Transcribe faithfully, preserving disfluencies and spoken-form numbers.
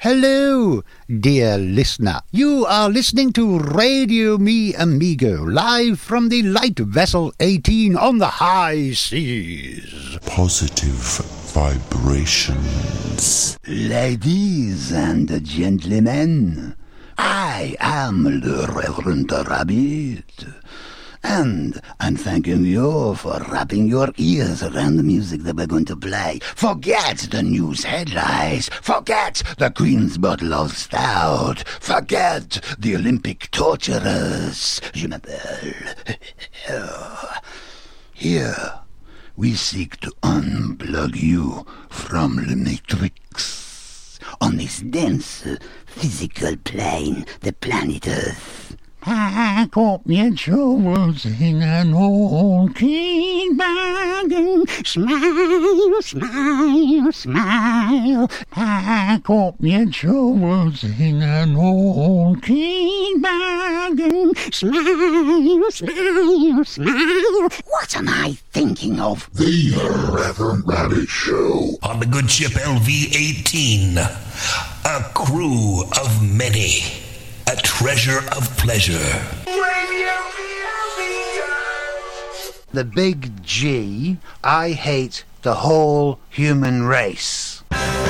Hello, dear listener. You are listening to Radio Mi Amigo, live from the light vessel eighteen on the high seas. Positive vibrations. Ladies and gentlemen, I am the Reverend Rabbit. And I'm thanking you for wrapping your ears around the music that we're going to play. Forget the news headlines. Forget the Queen's bottle of stout. Forget the Olympic torturers. Je m'appelle. Here, we seek to unplug you from the matrix. On this dense physical plane, the planet Earth. I got me troubles in an old clean wagon. Smile, smile, smile. I got me troubles in an old clean wagon. Smile, smile, smile. What am I thinking of? The Reverend Rabbit Show. On the good ship L V eighteen, a crew of many. A treasure of pleasure. The big G, I hate the whole human race.